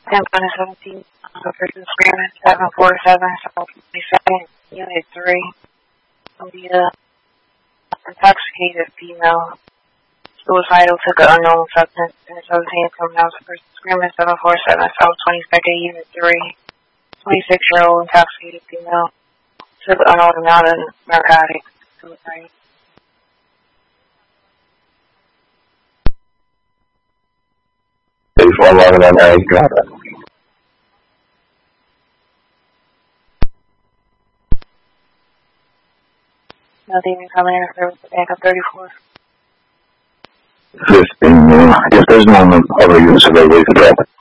10-17, person screaming, 747, South 22nd, Unit 3. The intoxicated female, suicidal, took an unknown substance, and is obtained from house. Person screaming, 747, South 22nd, Unit 3. 26-year-old intoxicated female, took an unknown amount of narcotics. Suicide. Nothing coming in service to backup 34. 15, if there's no other use of the way to drop it.